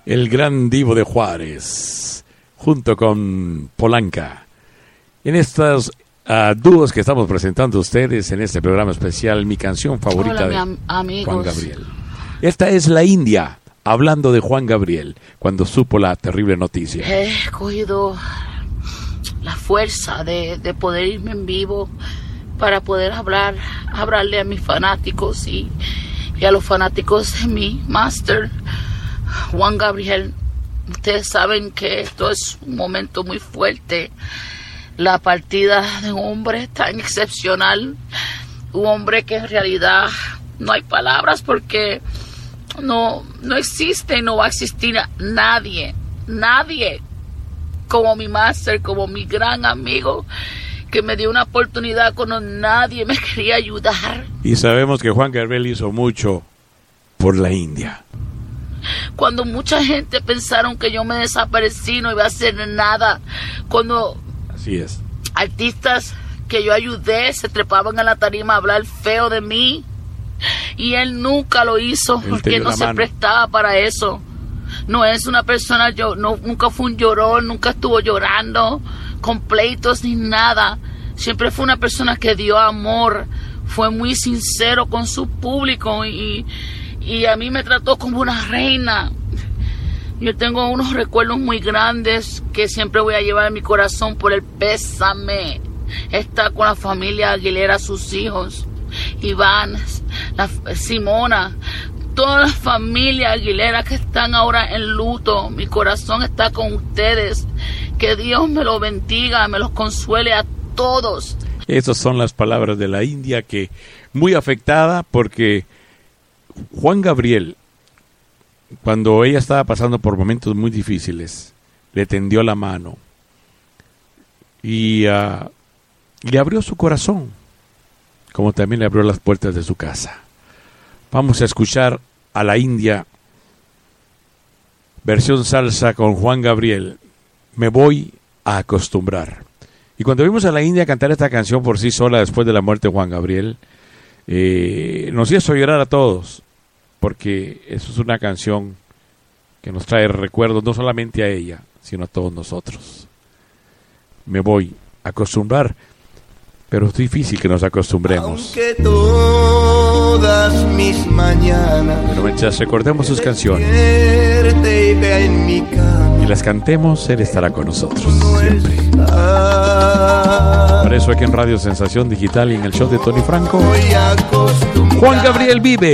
el gran divo de Juárez, junto con Polanca. En estos dúos que estamos presentando a ustedes en este programa especial, mi canción favorita. Hola, de amigos. Juan Gabriel. Esta es La India, hablando de Juan Gabriel, cuando supo la terrible noticia. He cogido la fuerza de poder irme en vivo para poder hablarle a mis fanáticos y a los fanáticos de mi máster, Juan Gabriel. Ustedes saben que esto es un momento muy fuerte. La partida de un hombre tan excepcional, un hombre que en realidad no hay palabras porque no existe y no va a existir nadie como mi máster, como mi gran amigo, que me dio una oportunidad cuando nadie me quería ayudar. Y sabemos que Juan Gabriel hizo mucho por la India. Cuando mucha gente pensaron que yo me desaparecí, no iba a hacer nada. Cuando así es, artistas que yo ayudé se trepaban a la tarima a hablar feo de mí, y él nunca lo hizo porque no se prestaba para eso. No es una persona, nunca fue un llorón, nunca estuvo llorando con pleitos ni nada. Siempre fue una persona que dio amor, fue muy sincero con su público y a mí me trató como una reina. Yo tengo unos recuerdos muy grandes que siempre voy a llevar en mi corazón por el pésame. Está con la familia Aguilera, sus hijos, Iván, Simona, toda la familia Aguilera que están ahora en luto. Mi corazón está con ustedes. Que Dios me los bendiga, me los consuele a todos. Esas son las palabras de la India, que muy afectada porque Juan Gabriel, cuando ella estaba pasando por momentos muy difíciles, le tendió la mano y le abrió su corazón, como también le abrió las puertas de su casa. Vamos a escuchar a la India, versión salsa con Juan Gabriel, Me voy a acostumbrar. Y cuando vimos a la India cantar esta canción por sí sola después de la muerte de Juan Gabriel, nos hizo llorar a todos, porque eso es una canción que nos trae recuerdos no solamente a ella, sino a todos nosotros. Me voy a acostumbrar, pero es difícil que nos acostumbremos. Aunque todas mis mañanas, pero mientras recordemos sus canciones y vea en mi cama, y las cantemos, Él estará con nosotros siempre. Por eso aquí en Radio Sensación Digital y en el show de Tony Franco, Juan Gabriel vive.